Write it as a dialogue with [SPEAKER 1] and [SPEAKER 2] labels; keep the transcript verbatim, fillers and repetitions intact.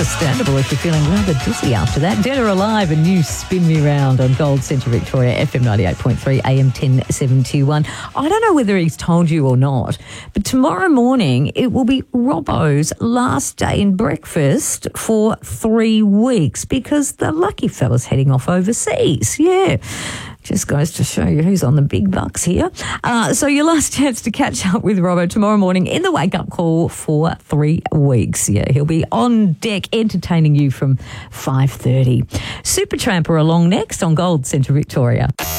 [SPEAKER 1] understandable if you're feeling rather dizzy after that. Dead or Alive, a new Spin Me Round on Gold Centre Victoria, F M ninety-eight point three, A M ten seventy-one. I don't know whether he's told you or not, but tomorrow morning it will be Robbo's last day in breakfast for three weeks because the lucky fella's heading off overseas. Yeah. Just goes to show you who's on the big bucks here. Uh, so your last chance to catch up with Robbo tomorrow morning in the wake-up call for three weeks. Yeah, he'll be on deck entertaining you from five thirty. Supertramp are along next on Gold Centre Victoria.